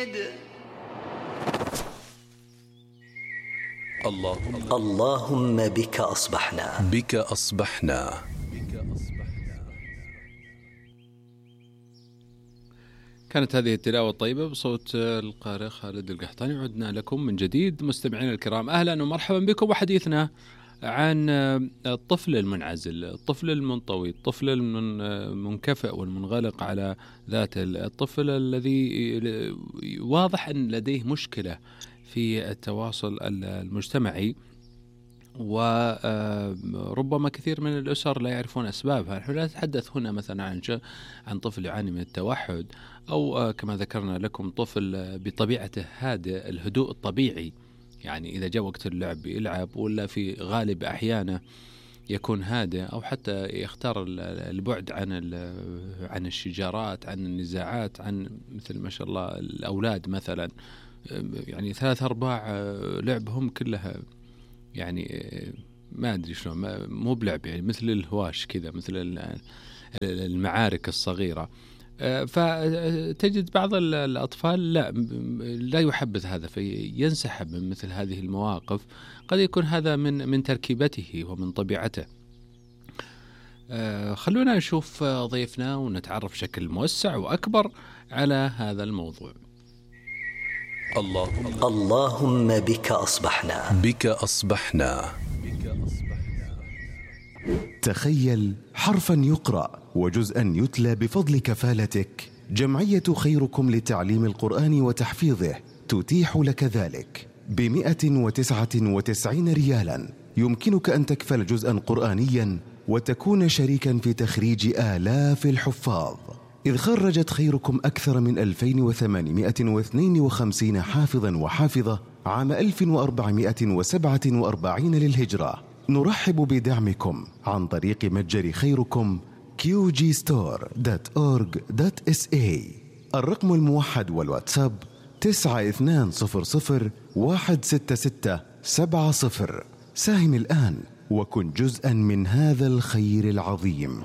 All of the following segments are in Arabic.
اللهم بك أصبحنا. بك أصبحنا. كانت هذه التلاوة الطيبة بصوت القارئ خالد القحطاني. عدنا لكم من جديد مستمعين الكرام، أهلا ومرحبا بكم. وحديثنا عن الطفل المنعزل، الطفل المنطوي، الطفل المنكفئ والمنغلق على ذاته، الطفل الذي واضح أن لديه مشكلة في التواصل المجتمعي، وربما كثير من الأسر لا يعرفون أسبابها. نحن لا نتحدث هنا مثلا عن طفل يعاني من التوحد، أو كما ذكرنا لكم طفل بطبيعته هادئ، الهدوء الطبيعي، يعني إذا جاء وقت اللعب يلعب، ولا في غالب أحيانه يكون هادئ، أو حتى يختار البعد عن الشجارات، عن النزاعات، عن مثل ما شاء الله الأولاد مثلا، يعني 3-4 لعبهم كلها يعني ما أدري شلون، مو بلعب، يعني مثل الهواش كذا، مثل المعارك الصغيرة. فتجد بعض الأطفال لا يحبذ هذا، فينسحب من مثل هذه المواقف. قد يكون هذا من تركيبته ومن طبيعته. خلونا نشوف ضيفنا ونتعرف بشكل موسع وأكبر على هذا الموضوع. اللهم بك أصبحنا. بك أصبحنا. تخيل حرفا يقرأ وجزءا يتلى بفضل كفالتك. جمعية خيركم لتعليم القرآن وتحفيظه تتيح لك ذلك ب199 ريالا. يمكنك أن تكفل جزءا قرآنيا وتكون شريكا في تخريج آلاف الحفاظ، إذ خرجت خيركم أكثر من 2852 حافظا وحافظة عام 1447 للهجرة. نرحب بدعمكم عن طريق متجر خيركم qgstore.org.sa. الرقم الموحد والواتساب 9200166770. ساهم الآن وكن جزءا من هذا الخير العظيم.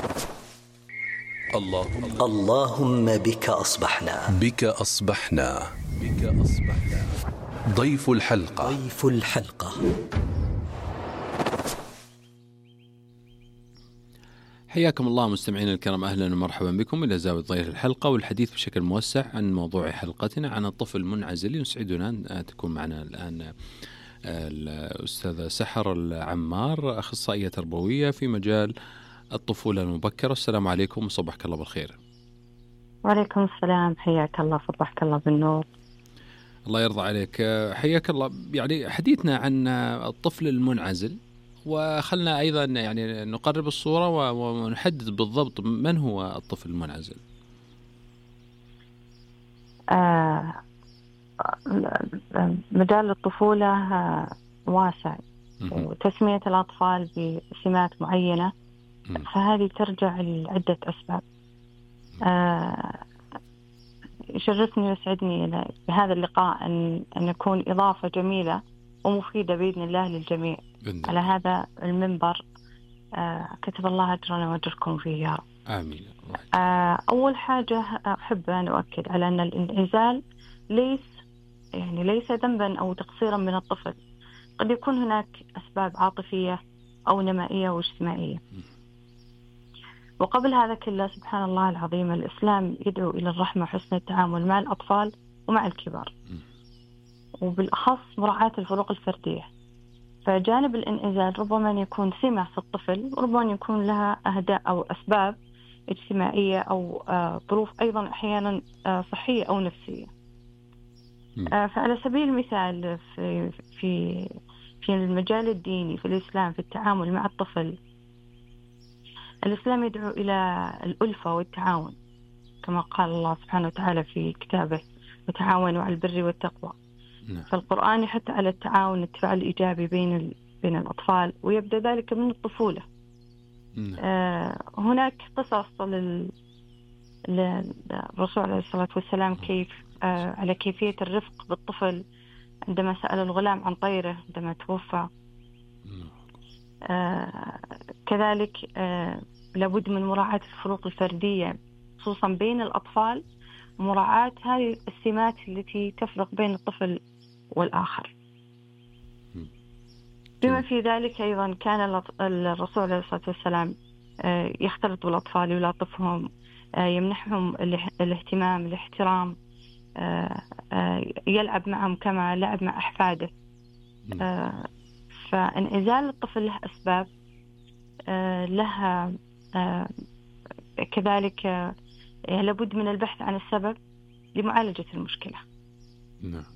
اللهم بك أصبحنا. بك أصبحنا. بك أصبحنا. ضيف الحلقة. ضيف الحلقة. حياكم الله مستمعين الكرام، أهلا ومرحبا بكم إلى زاوية ضيف الحلقة، والحديث بشكل موسع عن موضوع حلقتنا عن الطفل المنعزل. يسعدنا أن تكون معنا الآن الأستاذة سحر العمار، أخصائية تربوية في مجال الطفولة المبكرة. السلام عليكم وصبحك الله بالخير. وعليكم السلام، حياك الله، صبحك الله بالنور. الله يرضى عليك، حياك الله. يعني حديثنا عن الطفل المنعزل، وخلنا أيضا يعني نقرب الصورة ونحدد بالضبط من هو الطفل المنعزل. مجال الطفولة واسع، وتسمية الأطفال بسمات معينة فهذه ترجع لعدة أسباب. يشرفني ويسعدني بهذا اللقاء أن يكون إضافة جميلة ومفيدة بإذن الله للجميع على هذا المنبر. كتب الله أجرنا وأجركم فيه يا رب. آمين. أول حاجة أحب أن أؤكد على أن الانعزال ليس ذنبا أو تقصيرا من الطفل. قد يكون هناك أسباب عاطفية أو نمائية واجتماعية. وقبل هذا كله سبحان الله العظيم، الإسلام يدعو إلى الرحمة وحسن التعامل مع الأطفال ومع الكبار، وبالأخص مراعاة الفروق الفردية. فجانب الانعزال ربما يكون سمة في الطفل، وربما يكون لها أهداف أو أسباب اجتماعية أو ظروف أيضا أحيانا صحية أو نفسية. فعلى سبيل المثال في المجال الديني في الإسلام، في التعامل مع الطفل، الإسلام يدعو إلى الألفة والتعاون، كما قال الله سبحانه وتعالى في كتابه: وتعاونوا على البر والتقوى. فالقرآن يحث على التعاون، التفاعل الإيجابي بين الأطفال، ويبدأ ذلك من الطفولة. هناك قصص للرسول عليه الصلاة والسلام على كيفية الرفق بالطفل عندما سأل الغلام عن طيره عندما توفى. كذلك لابد من مراعاة الفروق الفردية خصوصا بين الأطفال مراعاة هذه السمات التي تفرق بين الطفل والآخر. بما في ذلك أيضا كان الرسول عليه الصلاة والسلام يختلط بالأطفال، يلاطفهم، يمنحهم الاهتمام، الاحترام، يلعب معهم كما لعب مع أحفاده. فإنعزال الطفل له أسباب، لها كذلك لابد من البحث عن السبب لمعالجة المشكلة. نعم.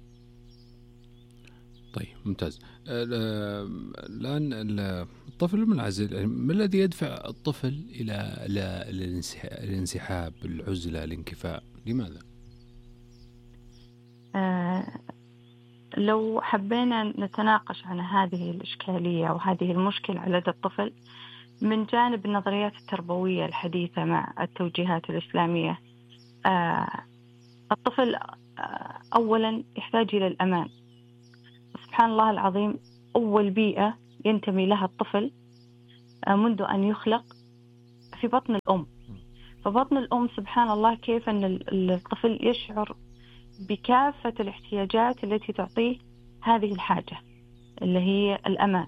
طيب ممتاز. الآن الطفل المنعزل، ما الذي يدفع الطفل إلى الانسحاب، العزلة، الانكفاء؟ لماذا؟ لو حبينا نتناقش عن هذه الإشكالية وهذه المشكلة لدى الطفل من جانب النظريات التربوية الحديثة مع التوجيهات الإسلامية، الطفل أولا يحتاج إلى الأمان. سبحان الله العظيم، أول بيئة ينتمي لها الطفل منذ أن يخلق في بطن الأم. فبطن الأم سبحان الله كيف أن الطفل يشعر بكافة الاحتياجات التي تعطيه هذه الحاجة اللي هي الأمان،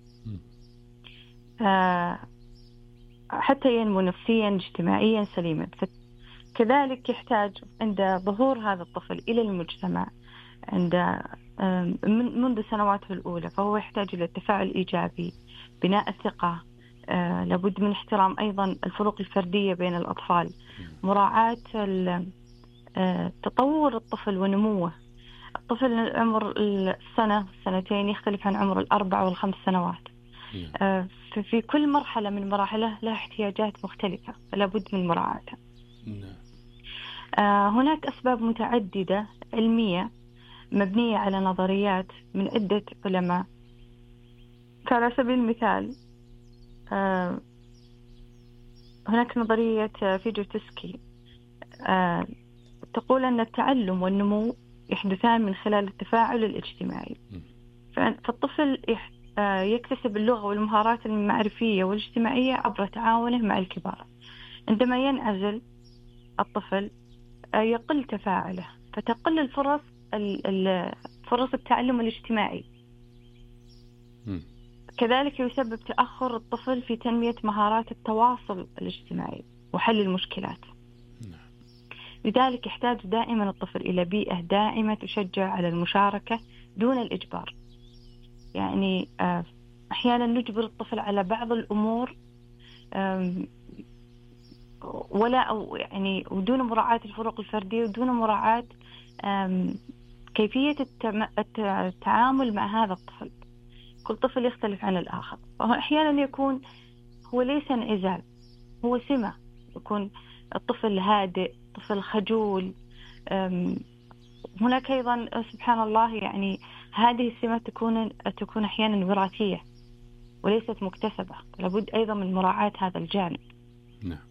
حتى ينمو نفسيا اجتماعيا سليما. كذلك يحتاج عند ظهور هذا الطفل إلى المجتمع منذ سنواته الأولى، فهو يحتاج إلى التفاعل الإيجابي، بناء الثقة، لابد من احترام أيضا الفروق الفردية بين الأطفال، مراعاة تطور الطفل ونموه. الطفل عمر السنة سنتين يختلف عن عمر 4 و5 سنوات. في كل مرحلة من مراحله لها احتياجات مختلفة، فلابد من مراعاتها. هناك أسباب متعددة علمية مبنية على نظريات من عدة علماء. على سبيل المثال هناك نظرية فيجوتسكي تقول أن التعلم والنمو يحدثان من خلال التفاعل الاجتماعي. فالطفل يكتسب اللغة والمهارات المعرفية والاجتماعية عبر تعاونه مع الكبار. عندما ينعزل الطفل يقل تفاعله، فتقل فرص التعلم الاجتماعي. كذلك يسبب تأخر الطفل في تنمية مهارات التواصل الاجتماعي وحل المشكلات. لذلك يحتاج دائما الطفل إلى بيئة دائمة تشجع على المشاركة دون الإجبار. يعني أحيانا نجبر الطفل على بعض الأمور ودون مراعاة الفروق الفردية ودون مراعاة كيفية التعامل مع هذا الطفل. كل طفل يختلف عن الآخر، وأحيانا يكون هو ليس انعزال، هو سمة. يكون الطفل هادئ، طفل خجول. هناك أيضا سبحان الله يعني هذه السمة تكون أحيانا وراثية وليست مكتسبة، لابد أيضا من مراعاة هذا الجانب. نعم.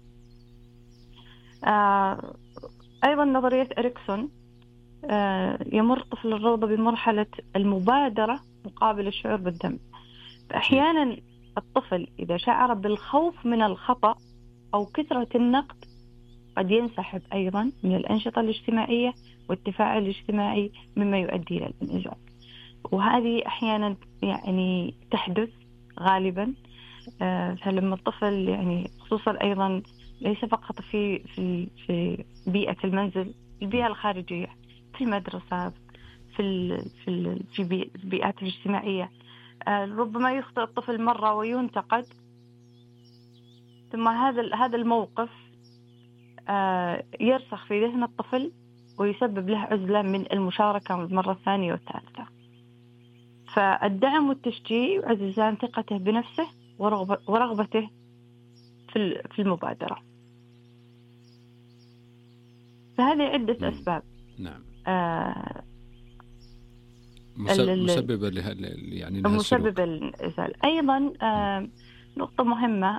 أيضا نظرية إريكسون، يمر طفل الروضة بمرحلة المبادرة مقابل الشعور بالذنب. فأحيانا الطفل إذا شعر بالخوف من الخطأ أو كثرة النقد قد ينسحب أيضا من الأنشطة الاجتماعية والتفاعل الاجتماعي، مما يؤدي إلى الانعزال. وهذه أحيانا يعني تحدث غالبا. فلما الطفل يعني خصوصا أيضا ليس فقط في بيئة المنزل، البيئة الخارجية، في المدرسة، في البيئات الاجتماعية، ربما يخطئ الطفل مرة وينتقد، ثم هذا الموقف يرسخ في ذهن الطفل ويسبب له عزلة من المشاركة المرة الثانية والثالثة. فالدعم والتشجيع يعززان ثقته بنفسه ورغبته في المبادرة. فهذه عدة أسباب. نعم. مسببة يعني مسببة للإنعزال. أيضا نقطة مهمة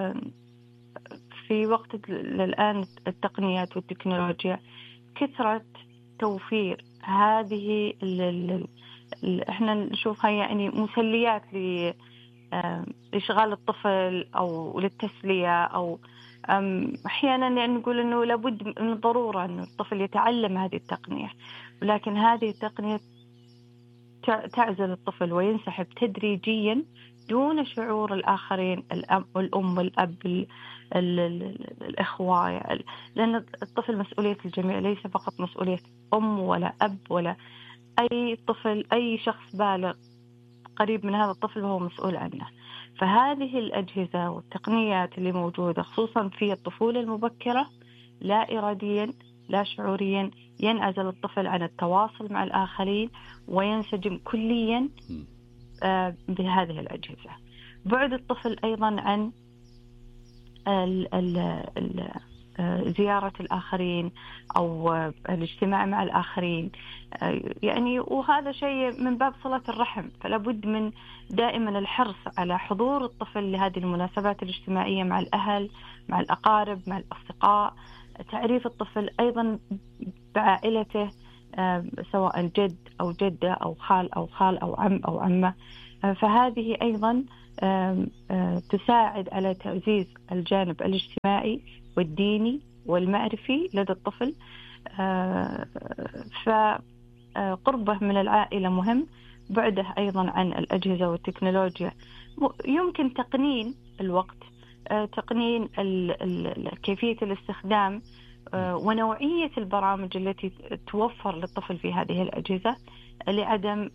في وقت الآن التقنيات والتكنولوجيا، كثرة توفير هذه احنا نشوفها يعني مسليات لإشغال الطفل أو للتسلية أو أحيانا يعني نقول أنه لابد من الضرورة أن الطفل يتعلم هذه التقنية، ولكن هذه التقنية تعزل الطفل وينسحب تدريجيا دون شعور الآخرين، الأم والأب، الإخوة، لأن الطفل مسؤولية الجميع، ليس فقط مسؤولية أم ولا أب ولا أي طفل، أي شخص بالغ قريب من هذا الطفل وهو مسؤول عنه. فهذه الأجهزة والتقنيات اللي موجودة خصوصا في الطفولة المبكرة لا إراديا لا شعوريا ينعزل الطفل عن التواصل مع الآخرين وينسجم كليا بهذه الأجهزة. بعد الطفل أيضا عن زيارة الآخرين أو الاجتماع مع الآخرين، يعني وهذا شيء من باب صلة الرحم، فلا بد من دائما الحرص على حضور الطفل لهذه المناسبات الاجتماعية مع الأهل، مع الأقارب، مع الأصدقاء، تعريف الطفل أيضا بعائلته، سواء جد أو جدة أو خال أو عم أو عمة. فهذه أيضا تساعد على تعزيز الجانب الاجتماعي والديني والمعرفي لدى الطفل. فقربه من العائلة مهم، بعده أيضا عن الأجهزة والتكنولوجيا. يمكن تقنين الوقت، تقنين كيفية الاستخدام ونوعية البرامج التي توفر للطفل في هذه الأجهزة لعدم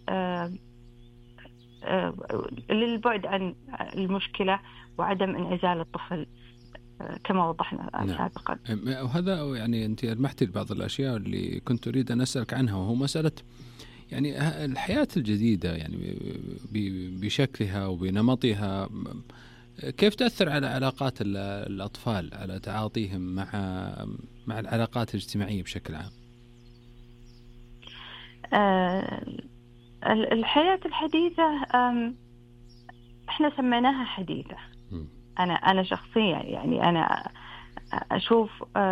للبعد عن المشكلة وعدم انعزال الطفل كما وضحنا سابقا. وهذا يعني أنت ألمحتي لبعض الأشياء اللي كنت أريد أن أسألك عنها، وهو مسألة يعني الحياة الجديدة يعني بشكلها وبنمطها، كيف تأثر على علاقات الأطفال، على تعاطيهم مع العلاقات الاجتماعية بشكل عام؟ الحياة الحديثة احنا سميناها حديثة. أنا شخصيا يعني أنا أشوف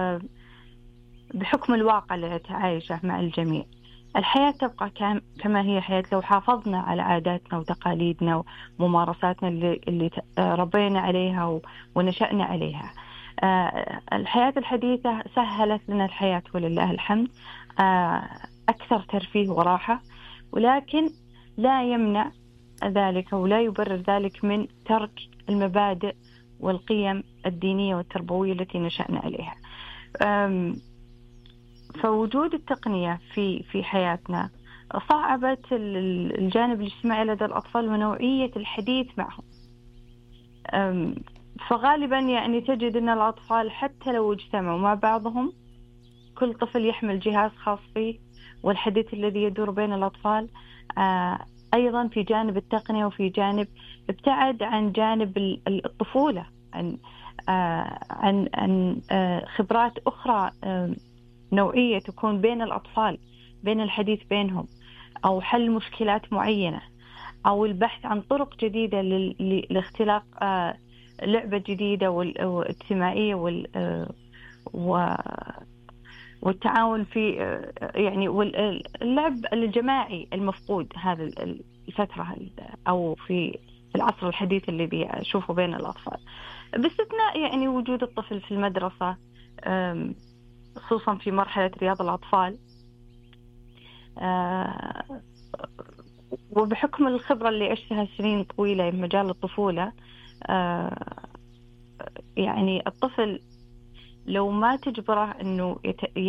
بحكم الواقع اللي أتعايشه مع الجميع، الحياة تبقى كما هي حياة لو حافظنا على عاداتنا وتقاليدنا وممارساتنا اللي ربينا عليها ونشأنا عليها. الحياة الحديثة سهلت لنا الحياة ولله الحمد، أكثر ترفيه وراحة، ولكن لا يمنع ذلك ولا يبرر ذلك من ترك المبادئ والقيم الدينية والتربوية التي نشأنا عليها. فوجود التقنية في حياتنا صعبت الجانب الاجتماعي لدى الأطفال ونوعية الحديث معهم. فغالبا يعني تجد أن الأطفال حتى لو اجتمعوا مع بعضهم كل طفل يحمل جهاز خاص فيه، والحديث الذي يدور بين الأطفال أيضا في جانب التقنية وفي جانب ابتعد عن جانب الطفولة، عن خبرات أخرى نوعية تكون بين الأطفال، بين الحديث بينهم أو حل مشكلات معينة أو البحث عن طرق جديدة لاختلاق لعبة جديدة واجتماعية والتعاون في يعني واللعب الجماعي المفقود هذا الفترة أو في العصر الحديث اللي بيشوفه بين الأطفال، باستثناء يعني وجود الطفل في المدرسة خصوصا في مرحلة رياض الأطفال. وبحكم الخبرة اللي عشتها سنين طويلة في مجال الطفولة، يعني الطفل لو ما تجبره إنه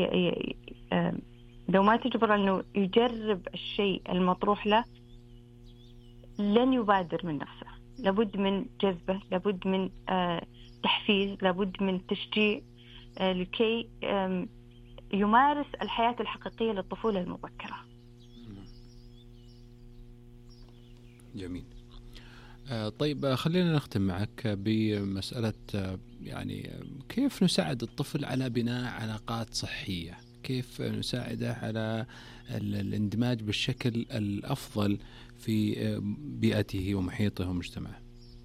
لو ما تجبره إنه يجرب الشيء المطروح له لن يبادر من نفسه. لابد من جذبه، لابد من تحفيز، لابد من تشجيع لكي يمارس الحياة الحقيقية للطفولة المبكرة. جميل. طيب خلينا نختم معك بمسألة يعني كيف نساعد الطفل على بناء علاقات صحية، كيف نساعده على الاندماج بالشكل الأفضل في بيئته ومحيطه ومجتمعه؟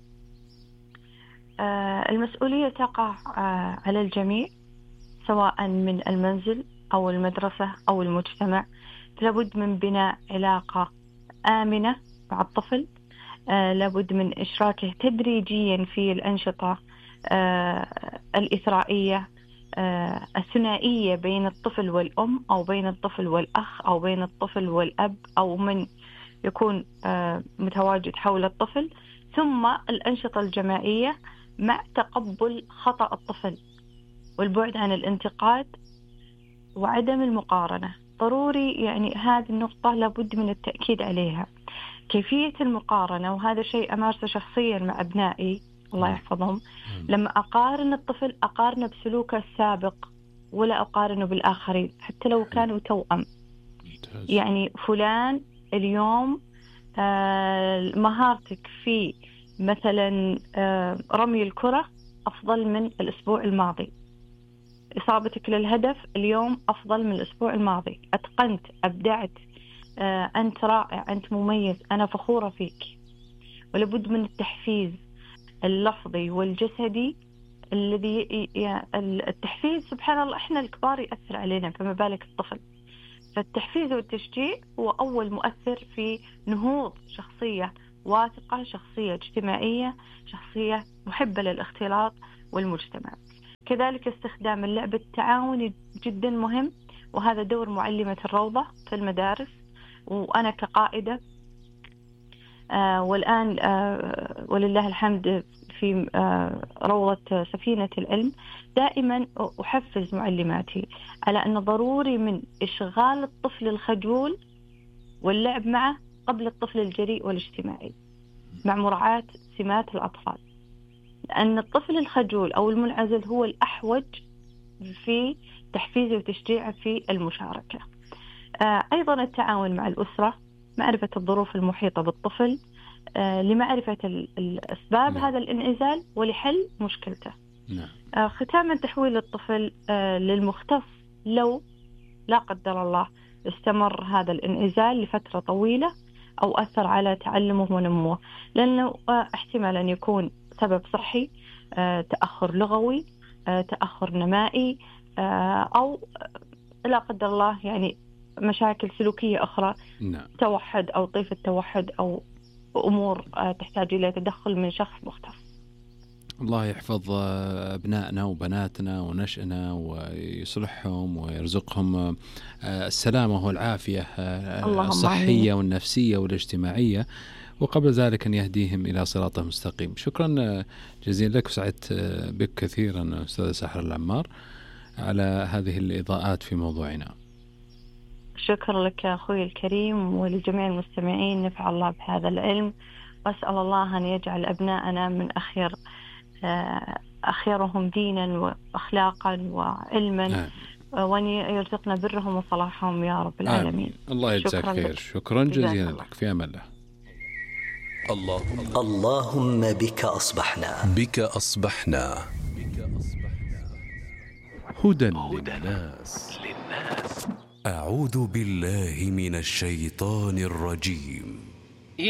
المسؤولية تقع على الجميع سواء من المنزل أو المدرسة أو المجتمع. لابد من بناء علاقة آمنة مع الطفل، لابد من إشراكه تدريجيا في الأنشطة الإثرائية، الثنائية بين الطفل والأم أو بين الطفل والأخ أو بين الطفل والأب أو من يكون متواجد حول الطفل، ثم الأنشطة الجماعية مع تقبل خطأ الطفل والبعد عن الانتقاد وعدم المقارنة. ضروري يعني هذه النقطة لابد من التأكيد عليها. كيفية المقارنة، وهذا شيء أمارسه شخصيا مع أبنائي الله يحفظهم، لما أقارن الطفل أقارنه بسلوكه السابق ولا أقارنه بالآخرين حتى لو كانوا توأم. يعني فلان اليوم مهارتك في مثلا رمي الكرة أفضل من الأسبوع الماضي، إصابتك للهدف اليوم أفضل من الأسبوع الماضي، أتقنت، أبدعت، أنت رائع، أنت مميز، أنا فخورة فيك. ولابد من التحفيز اللفظي والجسدي الذي التحفيز سبحان الله إحنا الكبار يأثر علينا فما بالك الطفل. فالتحفيز والتشجيع هو أول مؤثر في نهوض شخصية واثقة، شخصية اجتماعية، شخصية محبة للاختلاط والمجتمع. كذلك استخدام اللعب التعاوني جدا مهم، وهذا دور معلمة الروضة في المدارس. وأنا كقائدة والآن ولله الحمد في روضة سفينة العلم دائما أحفز معلماتي على أن ضروري من إشغال الطفل الخجول واللعب معه قبل الطفل الجريء والاجتماعي مع مراعاة سمات الأطفال، لأن الطفل الخجول أو المنعزل هو الأحوج في تحفيزه وتشجيعه في المشاركة. أيضا التعاون مع الأسرة، معرفة الظروف المحيطة بالطفل لمعرفة الأسباب هذا الانعزال ولحل مشكلته. ختاما تحويل الطفل للمختص لو لا قدر الله استمر هذا الانعزال لفترة طويلة أو أثر على تعلمه ونموه، لأنه احتمال أن يكون سبب صحي، تأخر لغوي، تأخر نمائي، أو لا قدر الله يعني مشاكل سلوكية أخرى، توحد أو طيف التوحد أو أمور تحتاج إلى تدخل من شخص مختص. الله يحفظ أبنائنا وبناتنا ونشأنا ويصلحهم ويرزقهم السلامة والعافية الصحية والنفسية والاجتماعية، وقبل ذلك أن يهديهم إلى صراط مستقيم. شكرا جزيلا لك، وسعدت بك كثيرا أستاذ سحر العمار على هذه الإضاءات في موضوعنا. شكرا لك أخوي الكريم، ولجميع المستمعين نفع الله بهذا العلم، وأسأل الله أن يجعل أبناءنا من أخيرهم دينا وأخلاقا وعلما، وأن يرزقنا برهم وصلاحهم يا رب العالمين. الله يجزاك خير. شكرا جزيلا لك، في أمان الله. اللهم بك أصبحنا، بك أصبحنا، هدى للناس. أعوذ بالله من الشيطان الرجيم.